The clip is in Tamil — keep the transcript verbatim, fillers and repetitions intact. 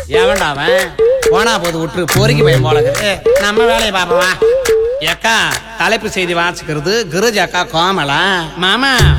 எவன்டா அவன்? போனா போது விட்டு பொறுக்கி பையன் போல இருக்குது. நம்ம வேலையை பாப்பவா. எக்கா தலைப்பு செய்தி வாசிக்கிறது கிருஜ் அக்கா கோமலா. மாமா